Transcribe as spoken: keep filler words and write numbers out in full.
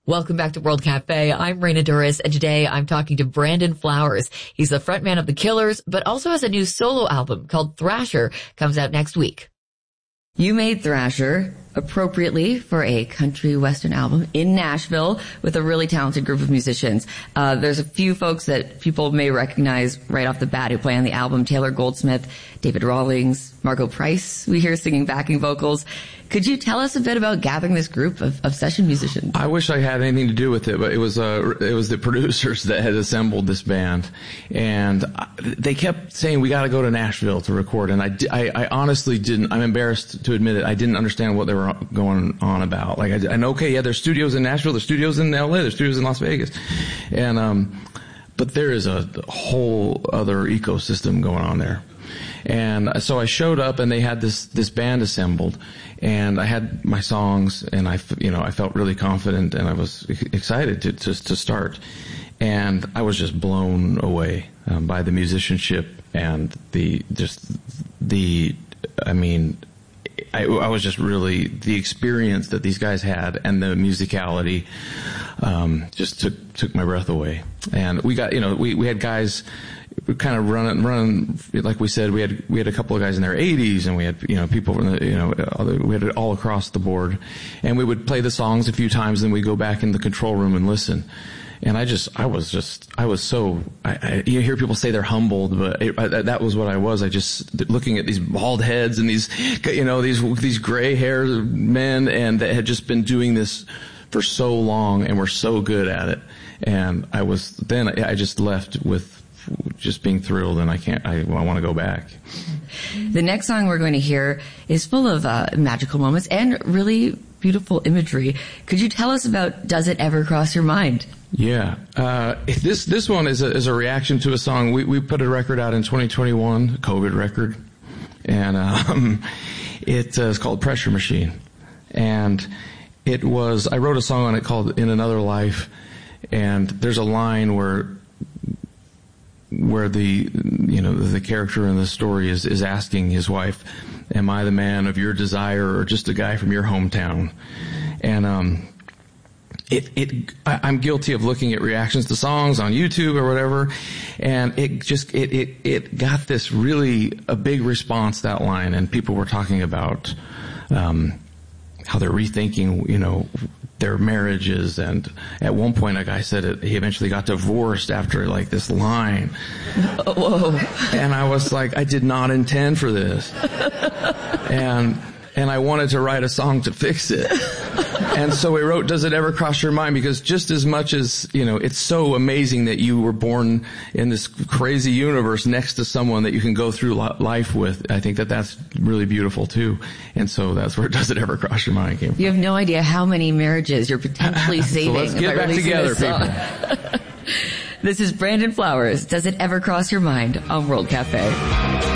Welcome back to World Cafe. I'm Raina Douris, and today I'm talking to Brandon Flowers. He's the frontman of The Killers, but also has a new solo album called Thrasher, comes out next week. You made Thrasher appropriately for a country western album in Nashville with a really talented group of musicians. Uh, there's a few folks that people may recognize right off the bat who play on the album. Taylor Goldsmith, David Rawlings, Margo Price, we hear singing backing vocals. Could you tell us a bit about gathering this group of, of session musicians? I wish I had anything to do with it, but it was uh, it was the producers that had assembled this band, and they kept saying we got to go to Nashville to record, and I, I, I honestly didn't. I'm embarrassed to admit it. I didn't understand what they were going on about. Like I, I know, okay, yeah, there's studios in Nashville, there's studios in L A, there's studios in Las Vegas, and um, but there is a whole other ecosystem going on there. And so I showed up, and they had this this band assembled, and I had my songs, and I, you know, I felt really confident, and I was excited to to, to start, and I was just blown away um, by the musicianship and the just the, I mean, I, I was just really the experience that these guys had, and the musicality um, just took took my breath away. And we got, you know, we we had guys. We kind of run running, like we said, we had, we had a couple of guys in their eighties, and we had, you know, people from the, you know, other, we had it all across the board. And we would play the songs a few times, then we'd go back in the control room and listen. And I just, I was just, I was so, I, I you hear people say they're humbled, but it, I, that was what I was. I just, looking at these bald heads and these, you know, these, these gray haired men, and that had just been doing this for so long and were so good at it. And I was, then I, I just left with, just being thrilled, and I can't, I, I want to go back. The next song we're going to hear is full of uh, magical moments and really beautiful imagery. Could you tell us about Does It Ever Cross Your Mind? Yeah. Uh, this, this one is a, is a reaction to a song. We, we put a record out in twenty twenty-one, COVID record, and, um, it uh, is called Pressure Machine. And it was, I wrote a song on it called In Another Life, and there's a line where where the, you know, the character in the story is, is asking his wife, am I the man of your desire or just a guy from your hometown? And, um, it, it, I, I'm guilty of looking at reactions to songs on YouTube or whatever, and it just, it, it, it got this really, a big response, that line, and people were talking about, um, how they're rethinking, you know, their marriages, and at one point a guy said it, he eventually got divorced after like this line. Whoa. And I was like, I did not intend for this. And and I wanted to write a song to fix it. And so we wrote Does It Ever Cross Your Mind? Because just as much as, you know, it's so amazing that you were born in this crazy universe next to someone that you can go through life with, I think that that's really beautiful too. And so that's where Does It Ever Cross Your Mind came from. You have no idea how many marriages you're potentially saving. So let's get back together, people. This is Brandon Flowers. Does It Ever Cross Your Mind on World Cafe?